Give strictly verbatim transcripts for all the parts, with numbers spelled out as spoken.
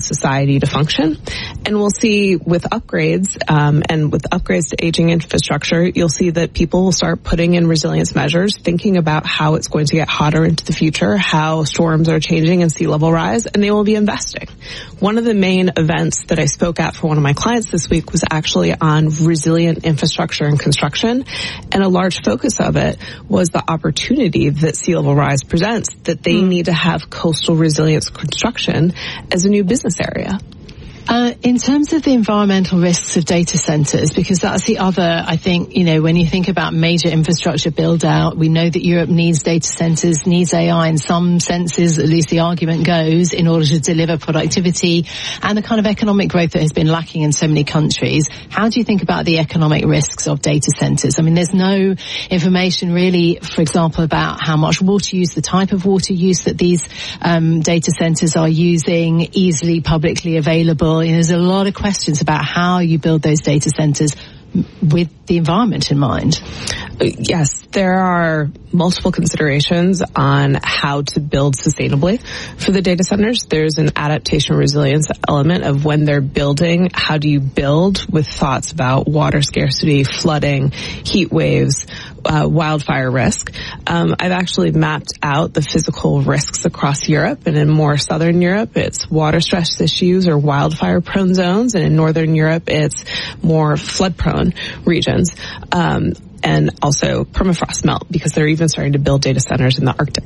society to function. And we'll see with upgrades um, and with upgrades to aging infrastructure, you'll see that people will start putting in resilience measures, thinking about how it's going to get hotter into the future, how storms are changing and sea level rise, and they will be investing. One of the main events that I spoke at for one of my clients this week was actually on resilient infrastructure and construction, and a large focus of it was the opportunity that sea level rise presents, that they mm. need to have coastal resilience construction as a new business area. Uh, in terms of the environmental risks of data centers, because that's the other, I think, you know, when you think about major infrastructure build out, we know that Europe needs data centers, needs A I in some senses, at least the argument goes, in order to deliver productivity and the kind of economic growth that has been lacking in so many countries. How do you think about the economic risks of data centers? I mean, there's no information really, for example, about how much water use, the type of water use that these um, data centers are using, easily publicly available. You know, there's a lot of questions about how you build those data centers with the environment in mind. Yes, there are multiple considerations on how to build sustainably for the data centers. There's an adaptation resilience element of when they're building, how do you build with thoughts about water scarcity, flooding, heat waves, uh, wildfire risk. Um, I've actually mapped out the physical risks across Europe, and in more southern Europe, it's water stress issues or wildfire prone zones, and in northern Europe, it's more flood prone regions. Um, and also permafrost melt, because they're even starting to build data centers in the Arctic.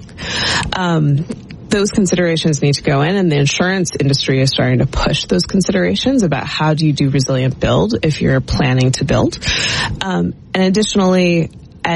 Um, those considerations need to go in, and the insurance industry is starting to push those considerations about how do you do resilient build if you're planning to build. Um, and additionally,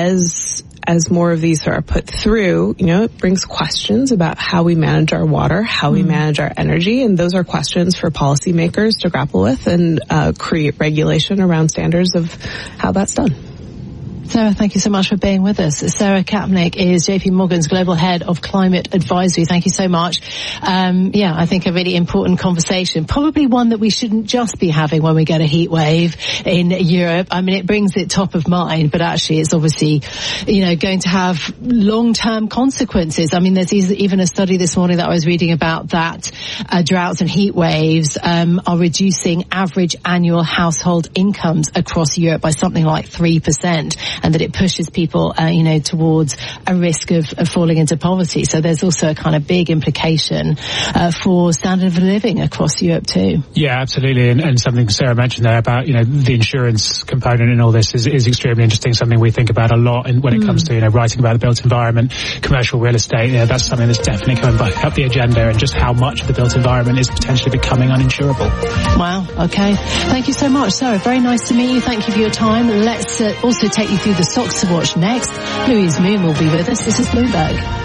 as as more of these are put through, you know, it brings questions about how we manage our water, how we mm. manage our energy, and those are questions for policymakers to grapple with and uh, create regulation around standards of how that's done. Sarah, thank you so much for being with us. Sarah Kapnick is J P Morgan's Global Head of Climate Advisory. Thank you so much. Um, yeah, I think a really important conversation, probably one that we shouldn't just be having when we get a heat wave in Europe. I mean, it brings it top of mind, but actually it's obviously, you know, going to have long-term consequences. I mean, there's even a study this morning that I was reading about that uh, droughts and heat waves um, are reducing average annual household incomes across Europe by something like three percent. And that it pushes people, uh, you know, towards a risk of, of falling into poverty. So there's also a kind of big implication uh, for standard of living across Europe too. Yeah, absolutely. And, and something Sarah mentioned there about, you know, the insurance component in all this is, is extremely interesting, something we think about a lot. And when it mm. comes to, you know, writing about the built environment, commercial real estate, you know, that's something that's definitely coming back up the agenda, and just how much of the built environment is potentially becoming uninsurable. Wow. Okay. Thank you so much, Sarah. Very nice to meet you. Thank you for your time. Let's uh, also take you through the stocks to watch next. Louise Moon will be with us. This is Bloomberg.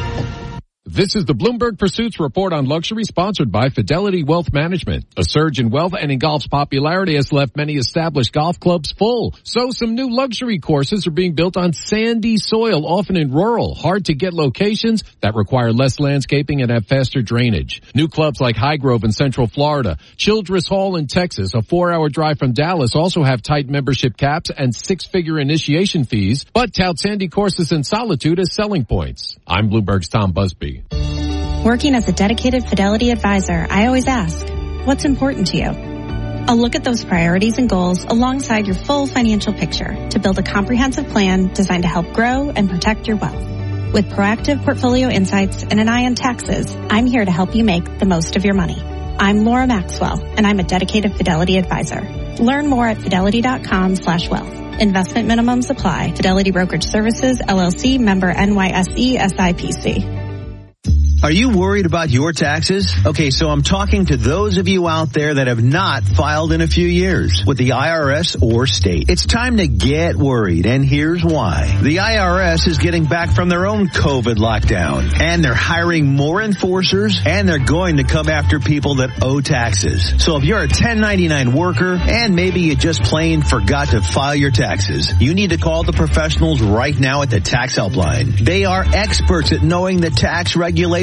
This is the Bloomberg Pursuits Report on Luxury, sponsored by Fidelity Wealth Management. A surge in wealth and in golf's popularity has left many established golf clubs full. So some new luxury courses are being built on sandy soil, often in rural, hard-to-get locations that require less landscaping and have faster drainage. New clubs like Highgrove in Central Florida, Childress Hall in Texas, a four-hour drive from Dallas, also have tight membership caps and six-figure initiation fees, but tout sandy courses in Solitude as selling points. I'm Bloomberg's Tom Busby. Working as a dedicated Fidelity advisor, I always ask, what's important to you? I'll look at those priorities and goals alongside your full financial picture to build a comprehensive plan designed to help grow and protect your wealth. With proactive portfolio insights and an eye on taxes, I'm here to help you make the most of your money. I'm Laura Maxwell, and I'm a dedicated Fidelity advisor. Learn more at fidelity.com slash wealth. Investment minimums apply. Fidelity Brokerage Services, L L C, member N Y S E, S I P C. Are you worried about your taxes? Okay, so I'm talking to those of you out there that have not filed in a few years with the I R S or state. It's time to get worried, and here's why. The I R S is getting back from their own COVID lockdown, and they're hiring more enforcers, and they're going to come after people that owe taxes. So if you're a ten ninety-nine worker, and maybe you just plain forgot to file your taxes, you need to call the professionals right now at the Tax Helpline. They are experts at knowing the tax regulations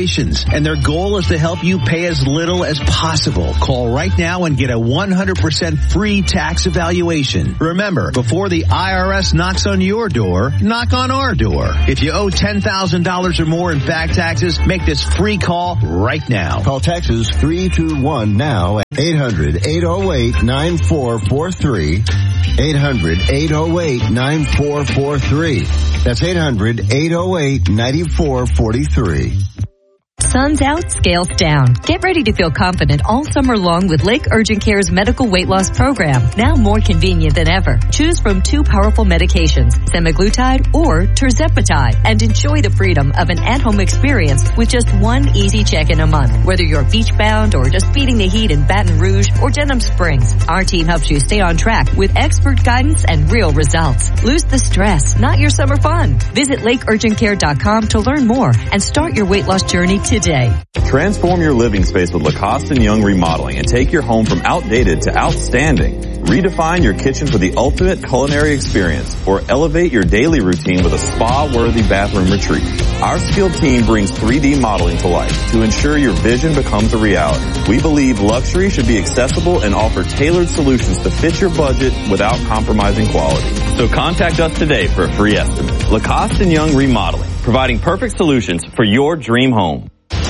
valuations, and their goal is to help you pay as little as possible. Call right now and get a one hundred percent free tax evaluation. Remember, before the I R S knocks on your door, knock on our door. If you owe ten thousand dollars or more in back taxes, make this free call right now. Call Texas three two one now at eight hundred, eight oh eight, nine four four three. eight hundred, eight oh eight, nine four four three. That's eight hundred, eight oh eight, nine four four three. Sun's out, scales down. Get ready to feel confident all summer long with Lake Urgent Care's medical weight loss program, now more convenient than ever. Choose from two powerful medications, semaglutide or tirzepatide, and enjoy the freedom of an at-home experience with just one easy check-in a month. Whether you're beach-bound or just beating the heat in Baton Rouge or Denham Springs, our team helps you stay on track with expert guidance and real results. Lose the stress, not your summer fun. Visit lake urgent care dot com to learn more and start your weight loss journey today. Transform your living space with Lacoste and Young Remodeling and take your home from outdated to outstanding. Redefine your kitchen for the ultimate culinary experience or elevate your daily routine with a spa-worthy bathroom retreat. Our skilled team brings three D modeling to life to ensure your vision becomes a reality. We believe luxury should be accessible and offer tailored solutions to fit your budget without compromising quality. So contact us today for a free estimate. Lacoste and Young Remodeling, providing perfect solutions for your dream home.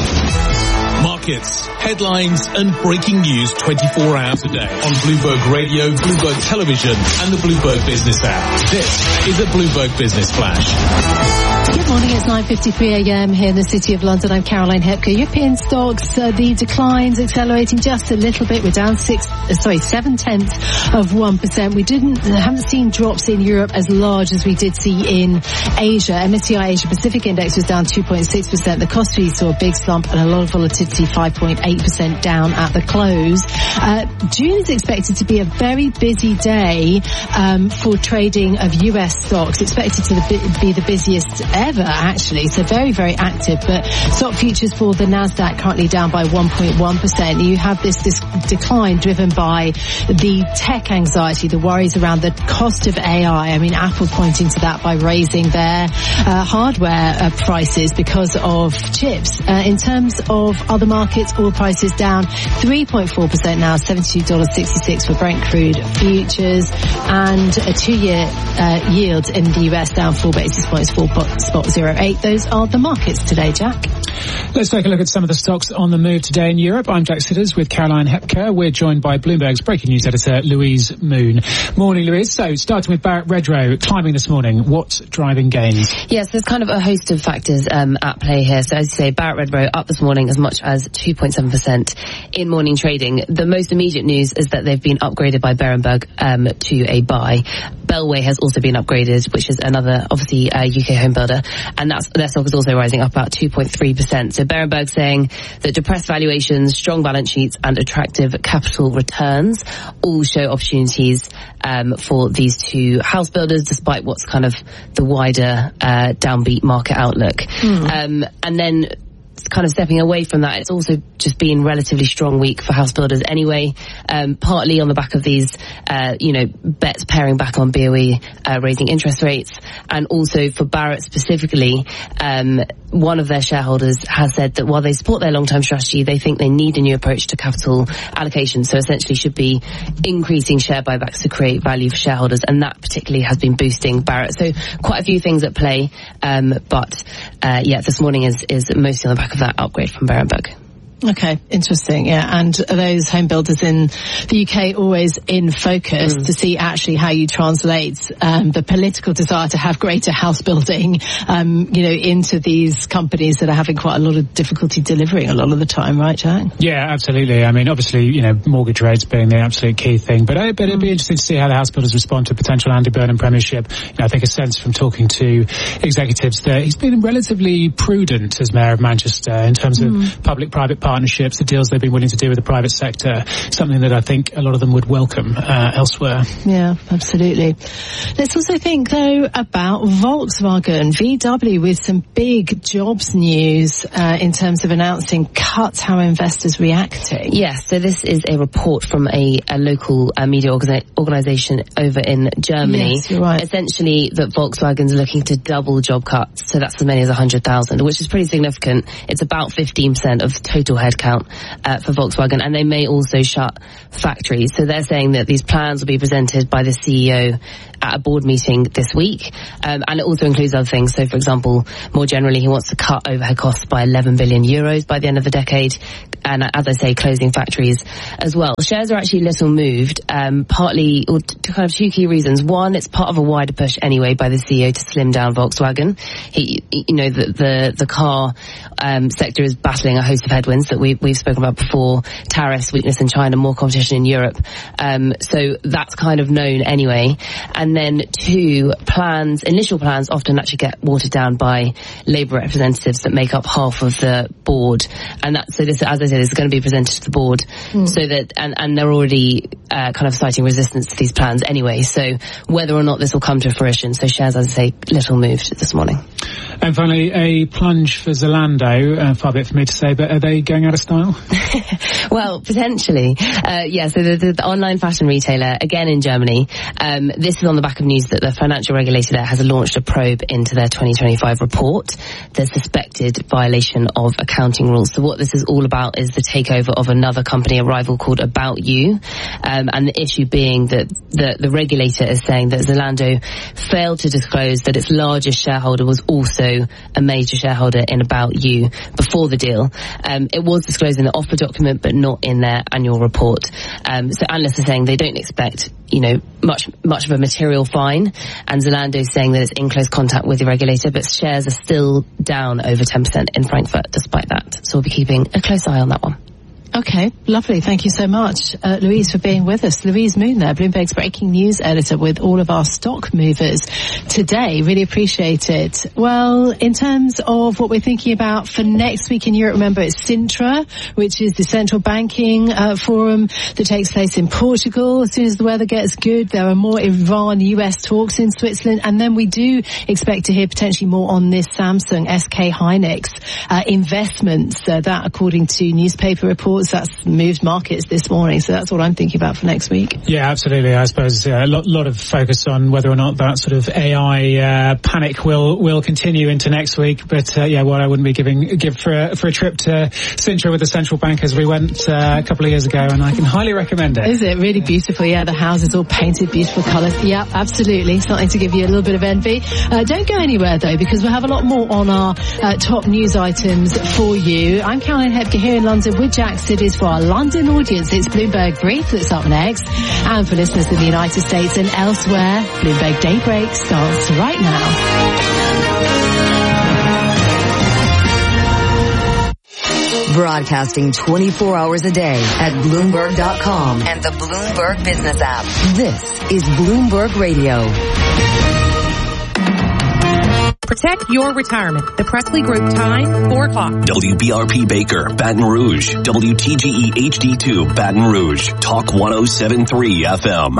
Markets, headlines and breaking news twenty-four hours a day on Bloomberg Radio, Bloomberg Television and the Bloomberg Business app. This is a Bloomberg Business Flash. Good morning, it's nine fifty-three a.m. here in the City of London. I'm Caroline Hepker. European stocks, uh, the declines accelerating just a little bit. We're down six, uh, sorry, seven tenths of one percent. We didn't, haven't seen drops in Europe as large as we did see in Asia. M S C I Asia Pacific Index was down two point six percent. The Kospi saw a big slump and a lot of volatility, five point eight percent down at the close. Uh, June is expected to be a very busy day um, for trading of U S stocks, expected to be the busiest ever, actually. So very, very active. But stock futures for the Nasdaq currently down by one point one percent. You have this, this decline driven by the tech anxiety, the worries around the cost of A I. I mean, Apple pointing to that by raising their uh, hardware uh, prices because of chips. Uh, in terms of other markets, oil prices down three point four percent now, seventy-two dollars and sixty-six cents for Brent crude futures, and a two-year uh, yield in the U S down four basis points, four spot zero eight. Those are the markets today, Jack. Let's take a look at some of the stocks on the move today in Europe. I'm Jack Sitters with Caroline Hepker. We're joined by Bloomberg's breaking news editor, Louise Moon. Morning, Louise. So, starting with Barrett Redrow, climbing this morning. What's driving gains? Yes, there's kind of a host of factors um, at play here. So, as you say, Barrett Redrow up this morning as much as two point seven percent in morning trading. The most immediate news is that they've been upgraded by Berenberg um, to a buy. Bellway has also been upgraded, which is another, obviously, uh, U K home builder, and that's, their stock is also rising up about two point three percent. So Berenberg saying that depressed valuations, strong balance sheets and attractive capital returns all show opportunities um, for these two house builders, despite what's kind of the wider uh, downbeat market outlook. Mm. Um, and then kind of stepping away from that, it's also just been relatively strong week for house builders anyway, um, partly on the back of these, uh, you know, bets paring back on B O E, uh, raising interest rates, and also for Barrett specifically, um, one of their shareholders has said that while they support their long-term strategy, they think they need a new approach to capital allocation, so essentially should be increasing share buybacks to create value for shareholders, and that particularly has been boosting Barrett. So quite a few things at play, um, but uh, yeah, this morning is, is mostly on the back of that upgrade from Berenberg. Okay, interesting, yeah. And those home builders in the U K always in focus mm. to see actually how you translate um, the political desire to have greater house building, um, you know, into these companies that are having quite a lot of difficulty delivering a lot of the time, right, Jack? Yeah, absolutely. I mean, obviously, you know, mortgage rates being the absolute key thing, but, uh, but it'd be interesting to see how the house builders respond to potential Andy Burnham premiership. You know, I think a sense from talking to executives that he's been relatively prudent as Mayor of Manchester in terms mm. of public-private partnerships, the deals they've been willing to do with the private sector, something that I think a lot of them would welcome uh, elsewhere. Yeah, absolutely. Let's also think, though, about Volkswagen, V W, with some big jobs news uh, in terms of announcing cuts. How are investors reacting? Yes, so this is a report from a, a local uh, media organi- organisation over in Germany. Yes, you're right. Essentially, that Volkswagen's looking to double job cuts, so that's as many as one hundred thousand, which is pretty significant. It's about fifteen percent of total headcount uh, for Volkswagen, and they may also shut factories. So they're saying that these plans will be presented by the C E O at a board meeting this week, um, and it also includes other things. So, for example, more generally, he wants to cut overhead costs by eleven billion euros by the end of the decade, and as I say, closing factories as well. Shares are actually little moved, um, partly, or t- kind of two key reasons. One, it's part of a wider push anyway by the C E O to slim down Volkswagen. He, you know, the the, the car um, sector is battling a host of headwinds that we, we've spoken about before: tariffs, weakness in China, more competition in Europe. Um, so that's kind of known anyway. And then two, plans, initial plans often actually get watered down by Labour representatives that make up half of the board. And that, so this, as I said, is going to be presented to the board, mm. so that, and, and they're already uh, kind of citing resistance to these plans anyway. So whether or not this will come to fruition, so shares, as I say, little moved this morning. And finally, a plunge for Zalando, uh, far a bit for me to say, but are they going out of style? Well, potentially. Uh, yeah, so the, the, the online fashion retailer, again in Germany, um, this is on the back of news that the financial regulator there has launched a probe into their twenty twenty-five report, the suspected violation of accounting rules. So what this is all about is the takeover of another company, a rival called About You, um, and the issue being that the, the regulator is saying that Zalando failed to disclose that its largest shareholder was also a major shareholder in About You before the deal. Um, it was disclosed in the offer document, but not in their annual report. Um, so analysts are saying they don't expect, you know, much much of a material fine, and Zalando is saying that it's in close contact with the regulator, but shares are still down over ten percent in Frankfurt despite that. So we'll be keeping a close eye on that one. Okay, lovely. Thank you so much, uh, Louise, for being with us. Louise Moon there, Bloomberg's breaking news editor, with all of our stock movers today. Really appreciate it. Well, in terms of what we're thinking about for next week in Europe, remember it's Sintra, which is the central banking uh, forum that takes place in Portugal. As soon as the weather gets good, there are more Iran U S talks in Switzerland, and then we do expect to hear potentially more on this Samsung S K Hynix uh, investments. Uh, that, according to newspaper reports, that's moved markets this morning. So that's what I'm thinking about for next week. Yeah, absolutely. I suppose uh, a lot, lot of focus on whether or not that sort of A I uh, panic will will continue into next week. But uh, yeah, what I wouldn't be giving give for a, for a trip to Sintra with the central bankers. We went uh, a couple of years ago, and I can highly recommend it. Is it really beautiful? Yeah, the houses all painted beautiful colours. Yeah, absolutely. Something to give you a little bit of envy. Uh, don't go anywhere though, because we'll have a lot more on our uh, top news items for you. I'm Caroline Hepker here in London with Jack Sidis for our London audience. It's Bloomberg Brief that's up next. And for listeners in the United States and elsewhere, Bloomberg Daybreak starts right now. Broadcasting twenty-four hours a day at Bloomberg dot com and the Bloomberg Business app. This is Bloomberg Radio. Protect your retirement. The Presley Group time, four o'clock. W B R P Baker, Baton Rouge. W T G E H D two, Baton Rouge. Talk one oh seven point three F M.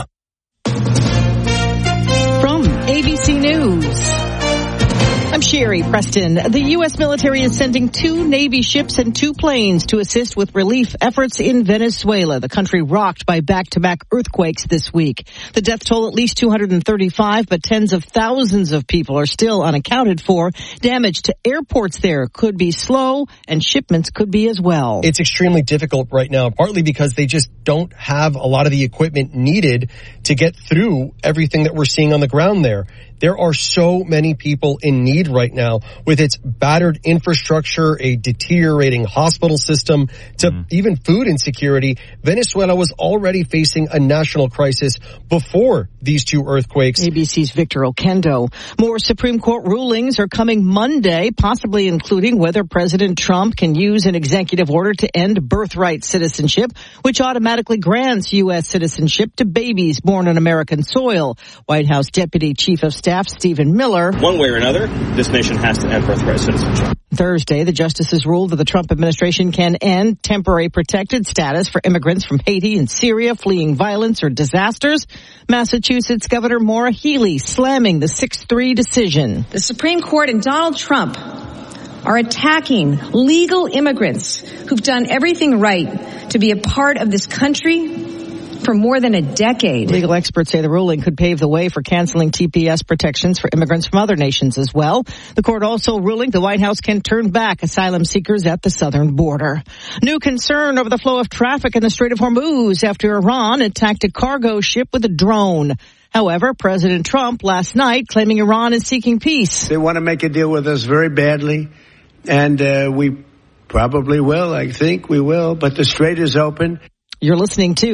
From A B C News, I'm Sherry Preston. The U S military is sending two Navy ships and two planes to assist with relief efforts in Venezuela, the country rocked by back-to-back earthquakes this week. The death toll at least two hundred thirty-five, but tens of thousands of people are still unaccounted for. Damage to airports there could be slow, and shipments could be as well. It's extremely difficult right now, partly because they just don't have a lot of the equipment needed to get through everything that we're seeing on the ground there. There are so many people in need right now, with its battered infrastructure, a deteriorating hospital system, to mm. even food insecurity. Venezuela was already facing a national crisis before these two earthquakes. A B C's Victor Oquendo. More Supreme Court rulings are coming Monday, possibly including whether President Trump can use an executive order to end birthright citizenship, which automatically grants U S citizenship to babies born on American soil. White House Deputy Chief of Staff Staff Stephen Miller. One way or another, this nation has to end birthright citizenship. Thursday, the justices ruled that the Trump administration can end temporary protected status for immigrants from Haiti and Syria fleeing violence or disasters. Massachusetts Governor Maura Healey slamming the six three decision. The Supreme Court and Donald Trump are attacking legal immigrants who've done everything right to be a part of this country for more than a decade. Legal experts say the ruling could pave the way for canceling T P S protections for immigrants from other nations as well. The court also ruling the White House can turn back asylum seekers at the southern border. New concern over the flow of traffic in the Strait of Hormuz after Iran attacked a cargo ship with a drone. However, President Trump last night claiming Iran is seeking peace. They want to make a deal with us very badly, and uh, we probably will. I think we will, but the strait is open. You're listening to